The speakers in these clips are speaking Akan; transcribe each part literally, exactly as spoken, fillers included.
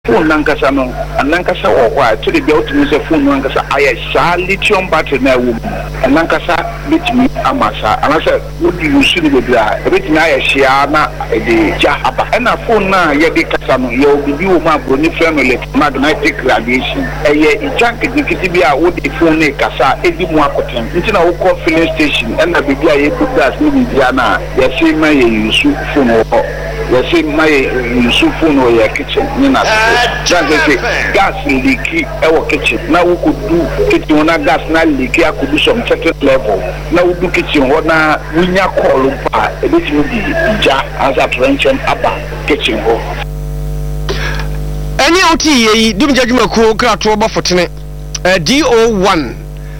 phone nankasa no nankasa wo to the belt me say phone nankasa aye sha lithium battery na wo nankasa bitimi amasa anasa wo di use ni be bia bitimi aye shia na de jahaba na phone na ye de kasa no ye obi wo ma bro ni frame magnetic radiation eye ijank dikiti bia wo di phone ne kasa edi mu akoten nti na wo call filling station na be bia ye put gas ni bia na ye say ma ye use phone wo ye say ma ye use phone wo ye kitchen ni na gas leaky ewo kitchen na we could do kitchen na gas na leaky I could do some certain level na we do kitchen ho na we nya call pa e bit no di ja as a prevention aba kitchen ho any oti yi dum jadwuma ko krato ba fotene D O one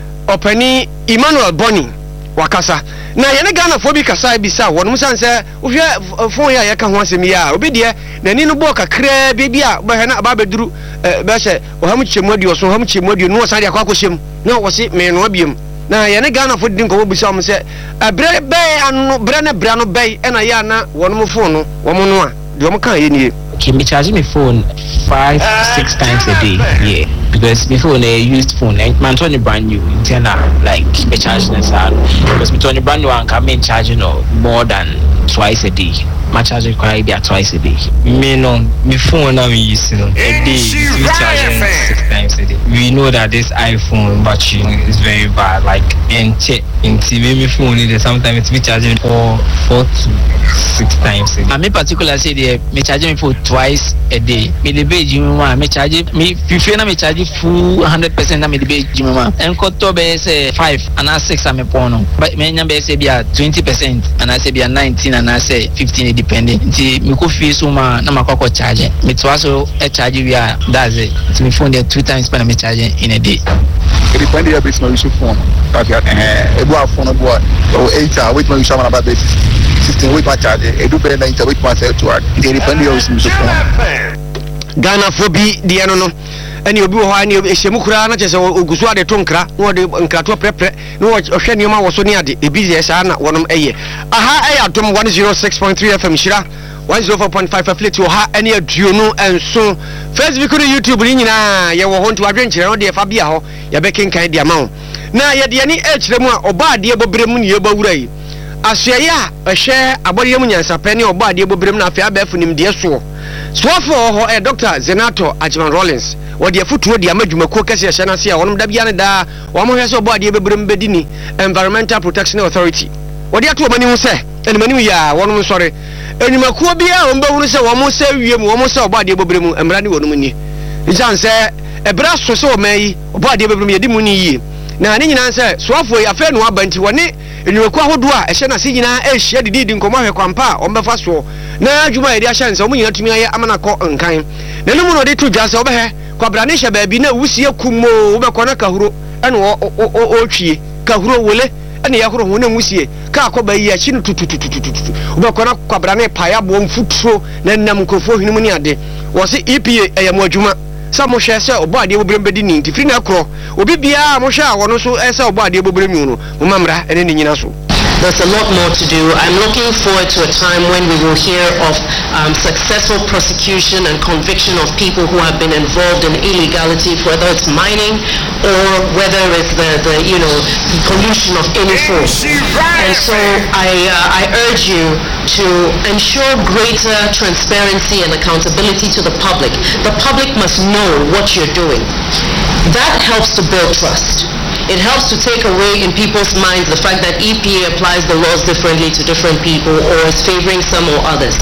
opani Emmanuel Boni wakasa na yene Ghana fo bi kasa bi sa wonum san se ohwe fon ya yeka ho asemi ya obi de na ni no bo kakra bi bia ba he na aba beduru be hye o ham chemodi o so ham chemodi no sa de akwa kwoshem na wo se me no abiem na yene Ghana fo din ko bi sa am se abre be anu bre na bra no be e na ya na wonum fon no wo mo no a de wo kan ye ni Can be charging my phone five, six times a day. Yeah, because before I used phone, man, turn brand new internal like be charging this hard. Because me turn brand new and come in charging no more than twice a day. My charging quite be twice a day. Me no, my phone now we use no a day. We charging six times a day. We know that this iPhone battery is very bad. Like and check into maybe phone is sometimes we charging for four to six times a day. And me particular say the me charging for twice a day. Me the pay Jimmy man, me charge me if you na me charge full hundred percent na me the pay Jimmy man. And cut to be say five and I six am pono. But me nyam be say be a twenty percent and I say be a nineteen and I say fifteen depending. Nti me ko fee so ma na makoko charge. Me to also e charge we are that's it. Nti me phone there two times per me charge in a day. It depend the base my use phone. That eh e bo phone no bo o eight hour wait my use am about base sixteen wait my charge. E do better nine wait my sell to work. It depend the use phone. Ghana for bi de no no ani obi ho ani ehyemu kura na chese ogusu ade to nkra no de nkrato prepre no ohwe nioma wo so ne ade e busy sa na wonom eye aha eye adom one oh six point three F M shira one oh four point five affiliate wo ha ani aduonu enso Facebook and YouTube ni nyina ye wo ho nti wadwenkyere no de fa bia ho ye be kenkan de ama na ye de ani e kyerɛ mu a oba ade bobrem ne ye bawura yi asua ya ehwe abɔde mu nyansape ne oba ade bobrem na afia ba afunim de so swafo ho e Doctor Zenato Ajman Rollins wodi afutuo di amadwumako kase ya shana sia wonom da bia ne da wo mo hwe so obo ade bebrem bedini Environmental Protection Authority wodi ato mani hu se enimani ya wonom sori enimako bia wo mbawuru se wo mo se wiem wo mo se obo ade bebrem emra ne wonom ni njan se ebra so se o mai obo ade bebrem yedi mu ni yi na ne nyina se swafo afa no abanti woni enimako ahodo a ehye na se nyina ehye didi nkomo hwe kwampa o mbefa so na adwuma yedi ahye nse o nyina tumi aye amana ko nkan na no mu no de to dwa se obehe kwabrane hye baabi na wusie kumo wo be kona kahuro ene o o twie kahuro wole ene ya horo ho na wusie ka akoba yi achi no tutututututu wo be kona kwabrane paya bo mfuturo na nam nkofo hinu mu ni ade wo se E P A eye mo adwuma sa mo hye se obo ade bobrem bedi ni ntifiri na akro obi bia mo hye a wono so ese obo ade bobrem yu no mo mamra ene ni nyina so. There's a lot more to do. I'm looking forward to a time when we will hear of um, successful prosecution and conviction of people who have been involved in illegality, whether it's mining or whether it's the, the you know, pollution of any form. And so I, uh, I urge you to ensure greater transparency and accountability to the public. The public must know what you're doing. That helps to build trust. It helps to take away in people's minds the fact that E P A applies the laws differently to different people or is favoring some or others.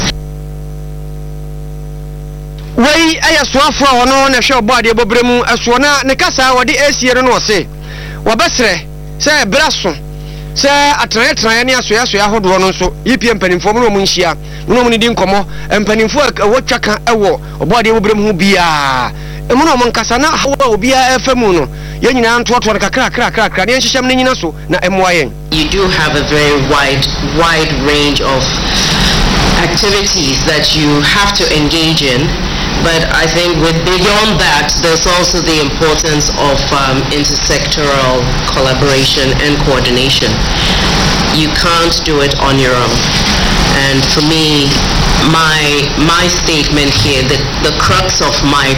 Wei aya swafo ono na hwe obade bobremu aso na ne kasa wode asiere no se wabesre se braso se atran atran ne aso aso ahodo no so E P A mpanimfo mo mu nhia no mo ni di nkomo mpanimfo wotwa kan ewo obade bobremu hu bia emuno mo nkasa na hawa obia efemu no yenyina ntoto kakra kakra kakra ne nhyehyam ne nyina so na emoayen. You do have a very wide wide range of activities that you have to engage in, but I think with beyond that there's also the importance of um, intersectoral collaboration and coordination. you can't do it on your own. And for me, my my statement here, the, the crux of my